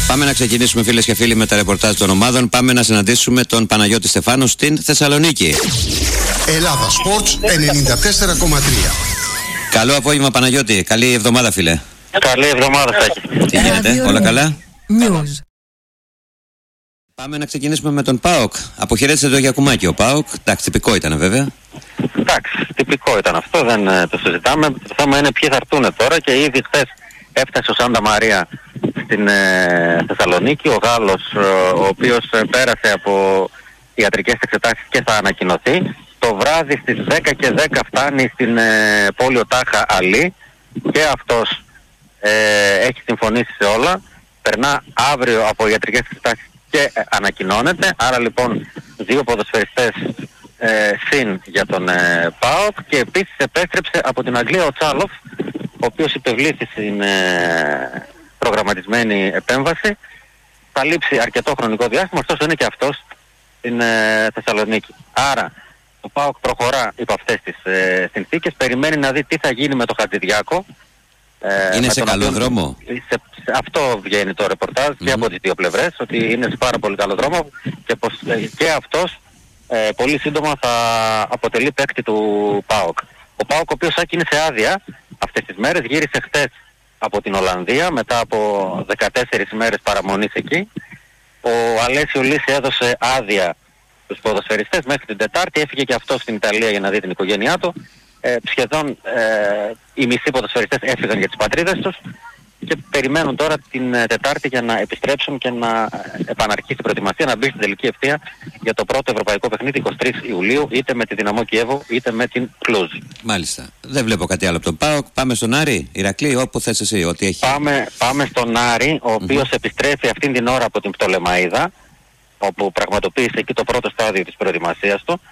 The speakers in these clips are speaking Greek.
Πάμε να ξεκινήσουμε, φίλες και φίλοι, με τα ρεπορτάζ των ομάδων. Πάμε να συναντήσουμε τον Παναγιώτη Στεφάνου στην Θεσσαλονίκη. Ελλάδα Sports 94,3. Καλό απόγευμα, Παναγιώτη. Καλή εβδομάδα, φίλε. Καλή εβδομάδα, Σάκη. Τι γίνεται, όλα καλά? News. Πάμε να ξεκινήσουμε με τον ΠΑΟΚ. Αποχαιρέτησε το Γιακουμάκη ο ΠΑΟΚ. Εντάξει, τυπικό ήταν βέβαια. Εντάξει, τυπικό ήταν αυτό, δεν το συζητάμε. Το θέμα είναι ποιοι θα έρθουν τώρα και ήδη χθες έφτασε ο Σάντα Μαρία στην Θεσσαλονίκη, ο Γάλλος, ο οποίος πέρασε από ιατρικές εξετάσεις και θα ανακοινωθεί. Το βράδυ στις 10 και 10 φτάνει στην πόλη ο Τάχα Αλή και αυτός έχει συμφωνήσει σε όλα. Περνά αύριο από ιατρικές εξετάσεις και ανακοινώνεται. Άρα λοιπόν δύο ποδοσφαιριστές συν για τον ΠΑΟΚ, και επίσης επέστρεψε από την Αγγλία ο Τσάλοφ, ο οποίος υπευλήθη στην προγραμματισμένη επέμβαση. Θα λείψει αρκετό χρονικό διάστημα, ωστόσο είναι και αυτός στην Θεσσαλονίκη. Άρα ο ΠΑΟΚ προχωρά υπό αυτές τις συνθήκες, περιμένει να δει τι θα γίνει με τον Χατζηδιάκο. Είναι σε καλό δρόμο. Αυτό βγαίνει το ρεπορτάζ και από τις δύο πλευρές, ότι είναι σε πάρα πολύ καλό δρόμο και πως και αυτός πολύ σύντομα θα αποτελεί παίκτη του ΠΑΟΚ. Ο ΠΑΟΚ, ο οποίος είναι σε άδεια αυτές τις μέρες, γύρισε χθες από την Ολλανδία μετά από 14 μέρες παραμονής εκεί. Ο Αλέσιο Λύση έδωσε άδεια στους ποδοσφαιριστές μέχρι την Τετάρτη, έφυγε και αυτός στην Ιταλία για να δει την οικογένειά του. Σχεδόν οι μισοί ποδοσφαιριστές έφυγαν για τις πατρίδες τους και περιμένουν τώρα την Τετάρτη για να επιστρέψουν και να επαναρχίσει η προετοιμασία, να μπει στην τελική ευθεία για το πρώτο ευρωπαϊκό παιχνίδι 23 Ιουλίου, είτε με τη Δυναμό Κιέβο είτε με την Κλουζ. Μάλιστα. Δεν βλέπω κάτι άλλο από τον ΠΑΟΚ. Πάμε στον Άρη, Ηρακλή, όπου θες εσύ, ό,τι έχει. Πάμε στον Άρη, ο οποίος επιστρέφει αυτήν την ώρα από την Πτολεμαΐδα, όπου πραγματοποίησε εκεί το πρώτο στάδιο της προετοιμασίας του.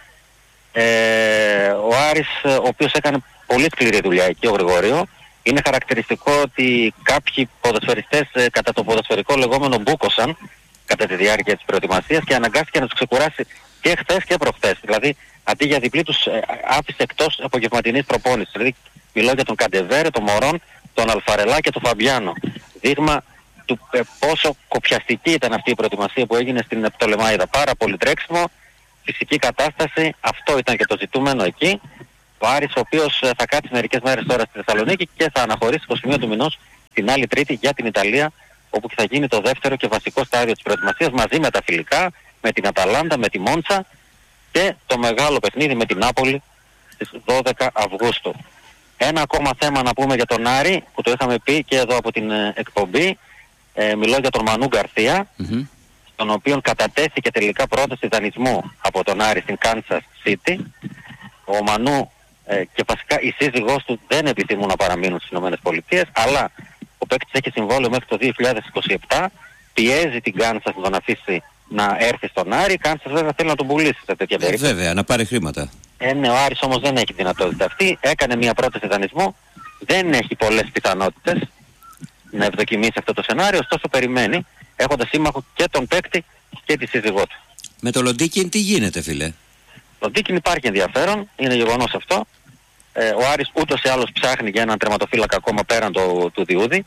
Ο Άρης, ο οποίος έκανε πολύ σκληρή δουλειά εκεί, ο Γρηγόριο. Είναι χαρακτηριστικό ότι κάποιοι ποδοσφαιριστές κατά το ποδοσφαιρικό λεγόμενο μπούκωσαν κατά τη διάρκεια της προετοιμασίας και αναγκάστηκε να τους ξεκουράσει και χθες και προχθές. Δηλαδή αντί για διπλή τους άφησε εκτός απογευματινής προπόνησης. Δηλαδή μιλώ για τον Καντεβέρε, τον Μωρόν, τον Αλφαρελά και τον Φαμπιάνο. Δείγμα του πόσο κοπιαστική ήταν αυτή η προετοιμασία που έγινε στην Πτολεμαΐδα. Πάρα πολύ τρέξιμο, φυσική κατάσταση, αυτό ήταν και το ζητούμενο εκεί. Ο Άρης, ο οποίος θα κάτσει μερικές μέρες τώρα στη Θεσσαλονίκη και θα αναχωρήσει 21 του μηνός την άλλη Τρίτη για την Ιταλία, όπου θα γίνει το δεύτερο και βασικό στάδιο της προετοιμασίας μαζί με τα φιλικά, με την Αταλάντα, με τη Μόντσα και το μεγάλο παιχνίδι με την Νάπολη στις 12 Αυγούστου. Ένα ακόμα θέμα να πούμε για τον Άρη, που το είχαμε πει και εδώ από την εκπομπή. Μιλώ για τον Μανού Γκαρθία, τον οποίον κατατέθηκε τελικά πρόταση δανεισμού από τον Άρη στην Kansas City. Ο Μανού και βασικά η σύζυγός του δεν επιθυμούν να παραμείνουν στις ΗΠΑ, αλλά ο παίκτης έχει συμβόλαιο μέχρι το 2027, πιέζει την Kansas να τον αφήσει να έρθει στον Άρη. Η Kansas βέβαια θέλει να τον πουλήσει σε τέτοια περίπτωση. Βέβαια, να πάρει χρήματα. Ναι, ο Άρης όμως δεν έχει δυνατότητα αυτή, έκανε μια πρόταση δανεισμού, δεν έχει πολλές πιθανότητες να ευδοκιμήσει αυτό το σενάριο, ωστόσο περιμένει, έχοντας σύμμαχο και τον παίκτη και τη σύζυγό του. Με το Λοντίκιν τι γίνεται, φίλε? Λοντίκιν υπάρχει ενδιαφέρον, είναι γεγονός αυτό. Ο Άρης ούτως ή άλλως ψάχνει για έναν τερματοφύλακα ακόμα πέραν του Διούδη.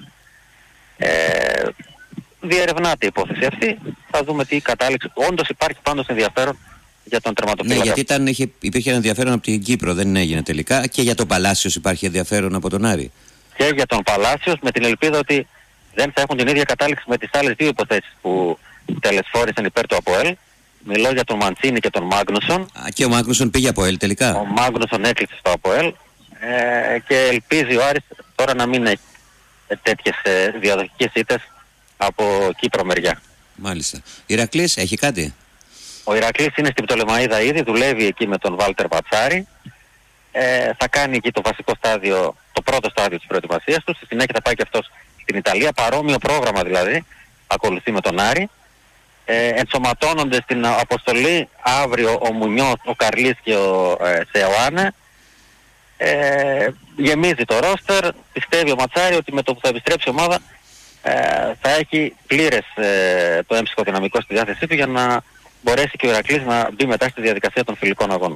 Διερευνάται η υπόθεση αυτή, θα δούμε τι κατάληξη. Όντως υπάρχει πάντως ενδιαφέρον για τον τερματοφύλακα. Ναι, γιατί υπήρχε ενδιαφέρον από την Κύπρο, δεν έγινε τελικά, και για τον Παλάσιος υπάρχει ενδιαφέρον από τον Άρη. Και για τον Παλάσιος, με την ελπίδα ότι δεν θα έχουν την ίδια κατάληξη με τις άλλες δύο υποθέσεις που τελεσφόρησαν υπέρ του ΑΠΟΕΛ. Μιλώ για τον Μαντσίνη και τον Μάγνουσον. Και ο Μάγνουσον πήγε από ΕΛ τελικά. Ο Μάγνουσον έκλεισε στο ΑΠΟΕΛ και ελπίζει ο Άρης τώρα να μην έχει τέτοιες διαδοχικές ήττες από Κύπρο μεριά. Μάλιστα. Ηρακλής έχει κάτι? Ο Ηρακλής είναι στην Πτολεμαΐδα ήδη, δουλεύει εκεί με τον Βάλτερ Βατσάρη. Θα κάνει εκεί το βασικό στάδιο, το πρώτο στάδιο της προετοιμασίας του. Στη συνέχεια θα πάει και αυτός στην Ιταλία, παρόμοιο πρόγραμμα δηλαδή, ακολουθεί με τον Άρη. Ενσωματώνονται στην αποστολή αύριο ο Μουνιός, ο Καρλής και ο Σεωάνε. Γεμίζει το ρόστερ, πιστεύει ο Ματσάρη ότι με το που θα επιστρέψει η ομάδα θα έχει πλήρες το έμψυχο δυναμικό στη διάθεσή του για να μπορέσει και ο Ηρακλής να μπει μετά στη διαδικασία των φιλικών αγώνων.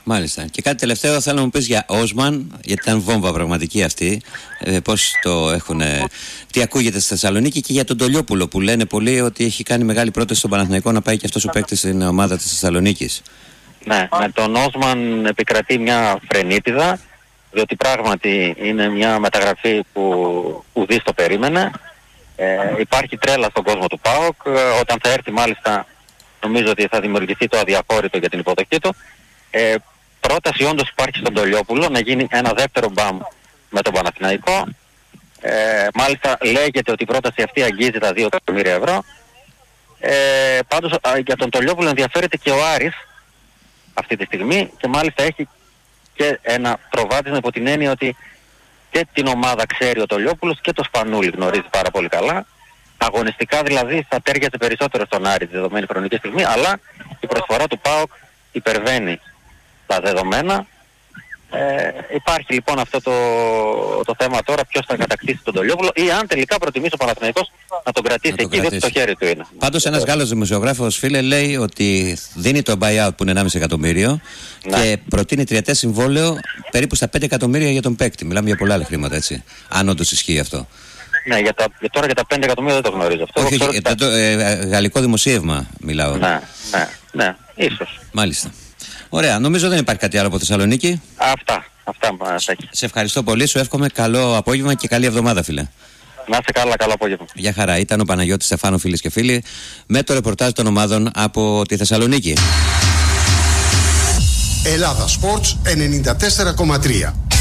Μάλιστα. Και κάτι τελευταίο θέλω να μου πεις για Όσμαν, γιατί ήταν βόμβα πραγματική αυτή. Πώς το έχουν, τι ακούγεται στη Θεσσαλονίκη, και για τον Τολιόπουλο που λένε πολλοί ότι έχει κάνει μεγάλη πρόταση στον Παναθηναϊκό να πάει και αυτός ο παίκτης στην ομάδα της Θεσσαλονίκης. Ναι, με τον Όσμαν επικρατεί μια φρενίτιδα, διότι πράγματι είναι μια μεταγραφή που ουδής το περίμενε. Υπάρχει τρέλα στον κόσμο του ΠΑΟΚ. Όταν θα έρθει μάλιστα, νομίζω ότι θα δημιουργηθεί το αδιαχώρητο για την υποδοχή του. Πρόταση όντως υπάρχει στον Τολιόπουλο να γίνει ένα δεύτερο μπαμ με τον Παναθηναϊκό. Μάλιστα λέγεται ότι η πρόταση αυτή αγγίζει τα 2 εκατομμύρια ευρώ. Πάντως για τον Τολιόπουλο ενδιαφέρεται και ο Άρης αυτή τη στιγμή, και μάλιστα έχει και ένα προβάδισμα υπό την έννοια ότι και την ομάδα ξέρει ο Τολιόπουλος και το Σπανούλη γνωρίζει πάρα πολύ καλά. Αγωνιστικά δηλαδή θα τέριαζε περισσότερο στον Άρη τη δεδομένη χρονική στιγμή, αλλά η προσφορά του ΠΑΟΚ υπερβαίνει τα δεδομένα. Υπάρχει λοιπόν αυτό το θέμα τώρα, ποιος θα κατακτήσει τον Τολιόπουλο, ή αν τελικά προτιμήσει ο Παναθηναϊκός να τον κρατήσει εκεί, διότι το χέρι του είναι. Πάντως ένας Γάλλος δημοσιογράφος, φίλε, λέει ότι δίνει το buyout που είναι 1,5 εκατομμύριο, ναι, και προτείνει τριετές συμβόλαιο περίπου στα 5 εκατομμύρια για τον παίκτη. Μιλάμε για πολλά άλλα χρήματα, έτσι, αν όντως ισχύει αυτό. Ναι, τώρα για τα 5 εκατομμύρια δεν το γνωρίζω αυτό. Όχι, γαλλικό δημοσίευμα μιλάω. Ναι, ίσως. Μάλιστα. Ωραία, νομίζω δεν υπάρχει κάτι άλλο από Θεσσαλονίκη. Αυτά μας έχει. Σε ευχαριστώ πολύ, σου εύχομαι καλό απόγευμα και καλή εβδομάδα, φίλε. Να είσαι καλά, καλό απόγευμα. Γεια χαρά, ήταν ο Παναγιώτης Στεφάνου, φίλες και φίλοι, με το ρεπορτάζ των ομάδων από τη Θεσσαλονίκη. Ελλάδα Sports 94,3.